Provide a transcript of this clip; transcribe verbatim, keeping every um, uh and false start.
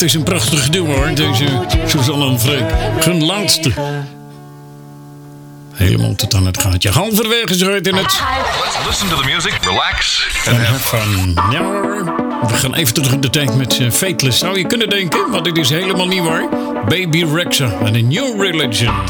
Het is een prachtig duo hoor, deze Suzanne en Freek. Hun laatste. Helemaal tot aan het gaatje. Halverwege zit in het... Let's listen to the music, relax and En have have fun. Ja hoor. We gaan even terug in de tijd met uh, Fateless. Zou je kunnen denken, maar dit is helemaal niet waar. Baby Rexha en A New Religion.